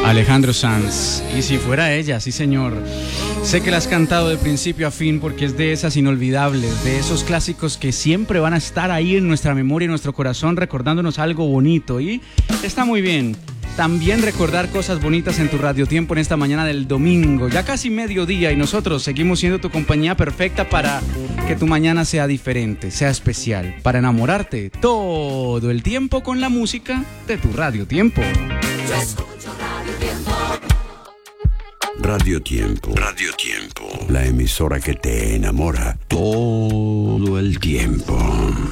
Alejandro Sanz. Y si fuera ella, sí señor. Sé que la has cantado de principio a fin porque es de esas inolvidables, de esos clásicos que siempre van a estar ahí en nuestra memoria y en nuestro corazón recordándonos algo bonito. Y está muy bien. También recordar cosas bonitas en tu radiotiempo en esta mañana del domingo, ya casi mediodía, y nosotros seguimos siendo tu compañía perfecta para que tu mañana sea diferente, sea especial, para enamorarte todo el tiempo con la música de tu radiotiempo. Yo escucho Radio Tiempo. Radio Tiempo. Radio Tiempo. La emisora que te enamora todo el tiempo.